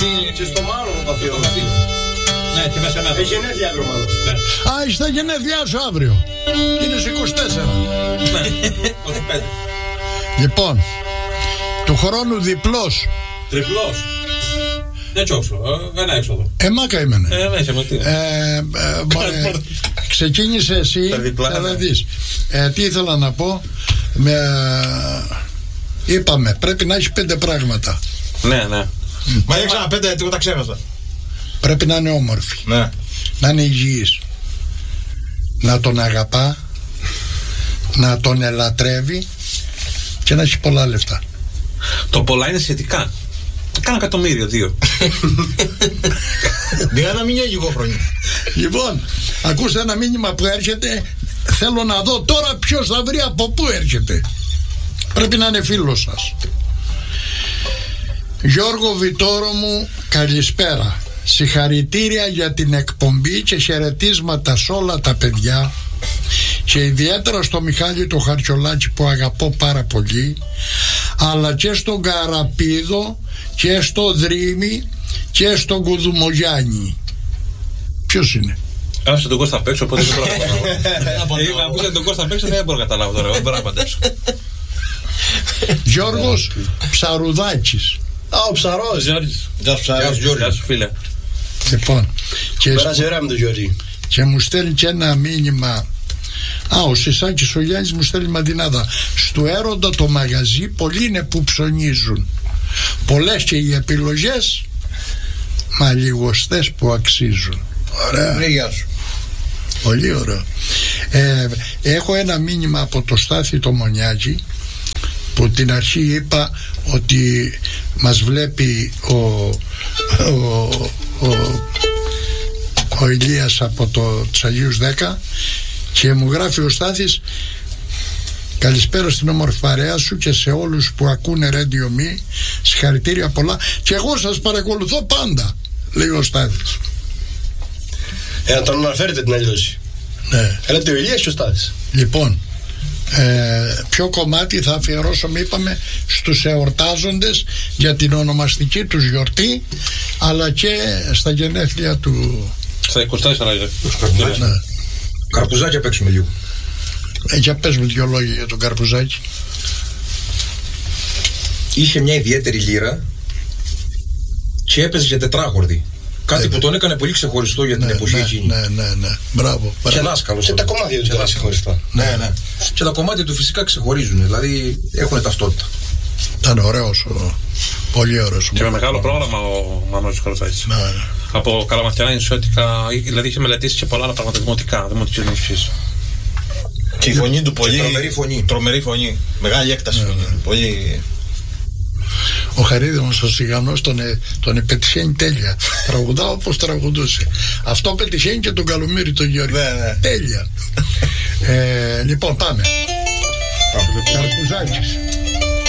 Και στο μάλλον το αφιερώνω. Ναι, και μέσα μέσα. Έχει γενέθλια αύριο μάλλον. Α, είσαι τα γενέθλιά σου αύριο. Είναι σε 24. Ναι, 25. Λοιπόν, του χρόνου διπλός. Τριπλός. Έτσι όξο, ένα έξοδο. Μάκα ήμενε. Ναι, είσαι με τι. Ξεκίνησε εσύ, θα δεις. Τι ήθελα να πω. Είπαμε, πρέπει να έχει 5 πράγματα. Ναι, ναι. Μα έξανα 5, τίποτα ξέχασα. Πρέπει να είναι όμορφη. Ναι. Να είναι υγιής. Να τον αγαπά. Να τον ελατρεύει. Και να έχει πολλά λεφτά. Το πολλά είναι σχετικά. Κάνα εκατομμύριο, 2. Για να μην έχει εγώ χρόνια. Λοιπόν, ακούστε ένα μήνυμα που έρχεται. Θέλω να δω τώρα ποιος θα βρει από πού έρχεται. Πρέπει να είναι φίλος σας. Γιώργο Βιτόρο μου, καλησπέρα. Συγχαρητήρια για την εκπομπή και χαιρετίσματα σε όλα τα παιδιά και ιδιαίτερα στο Μιχάλη το Χαρτσολάκη που αγαπώ πάρα πολύ, αλλά και στον Καραπίδο και στο Δρύμη και στον Κουδουμογιάννη. Ποιος είναι? Άφησε τον Κώστα απ' έξω, οπότε δεν μπορώ να καταλάβω. Να πούσατε τον Κώστα απ' έξω, δεν μπορώ να καταλάβω τώρα. Δεν μπορώ να απαντήσω. Γιώργος Ψαρουδάκης. Α, ο Ψαρός. Γεια σου Γιώργη. Γεια σου φίλε. Λοιπόν, πέρασε ώρα με τον Γιώργη. Και μου στέλνει και ένα μήνυμα. Ο Σισάκης ο Γιάννης μου στέλνει μαντινάδα. Στου Έρωτα το μαγαζί πολλοί είναι που ψωνίζουν. Πολλές και οι επιλογές, μα λιγοστές που αξίζουν. Ωραία. Γεια σου. Πολύ ωραίο. Έχω ένα μήνυμα από το Στάθη το Μονιάκη, που την αρχή είπα ότι μας βλέπει ο Ηλίας από το Αγίους 10 και μου γράφει ο Στάθης: καλησπέρα στην όμορφη παρέα σου και σε όλους που ακούνε Radio Me, συγχαρητήρια πολλά και εγώ σας παρακολουθώ πάντα, λέει ο Στάθης. Να τον αναφέρετε την αλλιώση. Ναι. Έλατε ο Ηλίας και ο Στάθης. Λοιπόν, ποιο κομμάτι θα αφιερώσουμε, είπαμε, στους εορτάζοντες για την ονομαστική τους γιορτή, αλλά και στα γενέθλια του. Στα 24 είναι. Ναι. Καρπουζάκια παίξουμε λίγο. Για πες μου 2 λόγια για τον Καρπουζάκη. Είχε μια ιδιαίτερη λύρα και έπαιζε για τετράχορδη. Κάτι που τον έκανε πολύ ξεχωριστό για την εποχή εκείνη. Ναι. Μπράβο. Και δάσκαλος. Και τα κομμάτια του ήταν ξεχωριστά. Ναι. Και τα κομμάτια του φυσικά ξεχωρίζουν. Δηλαδή έχουν ταυτότητα. Ήταν ωραίος. Πολύ ωραίος. Και με μεγάλο πρόγραμμα ο Μανώλης Καρπουζάκης. Ναι. Από καλαμαθιανά νησιώτικα, δηλαδή είχε μελετήσει και πολλά άλλα πράγματα δημοτικές νησιές. Και η φωνή του πολύ. Τρομερή φωνή. Μεγάλη έκταση φωνή. Πολύ. Ο Χαρίδωνος ο Σιγανός τον πετυχαίνει τέλεια. Τραγουδά όπως τραγουδούσε. Αυτό πετυχαίνει και τον Καλομύρη τον Γιώργη. Ναι. Τέλεια. Λοιπόν, πάμε. Καρπουζάκης.